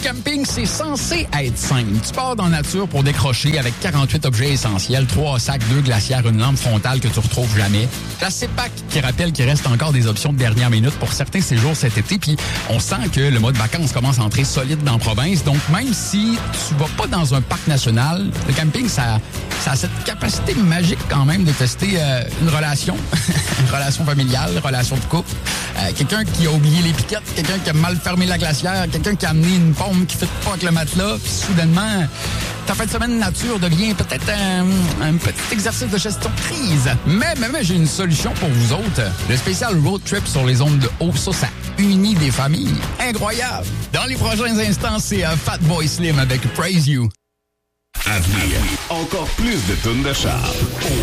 camping, c'est censé être simple. Tu pars dans la nature pour décrocher avec 48 objets essentiels, 3 sacs, 2 glacières, une lampe frontale que tu retrouves jamais. La CEPAC qui rappelle qu'il reste encore des options de dernière minute pour certains séjours cet été. Puis on sent que le mois de vacances commence à entrer solide dans la province. Donc même si tu vas pas dans un parc national, le camping, ça a cette capacité magique quand même de tester une relation, une relation familiale, une relation de couple. Quelqu'un qui a oublié les piquettes, quelqu'un qui a mal fermé la glacière, quelqu'un qui a amené une pomme qui ne fit pas avec le matelas, puis soudainement, ta fin de semaine nature devient peut-être un petit exercice de gestion de crise. Mais j'ai une solution pour vous autres. Le spécial road trip sur les ondes de haut, ça unit des familles. Incroyable! Dans les prochains instants, c'est Fatboy Slim avec Praise You. À venir, encore plus de tunes de Charles.